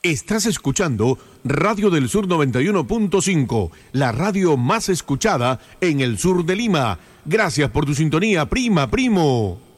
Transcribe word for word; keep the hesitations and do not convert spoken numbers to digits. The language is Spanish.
Estás escuchando Radio del Sur noventa y uno punto cinco, la radio más escuchada en el sur de Lima. Gracias por tu sintonía, prima, primo.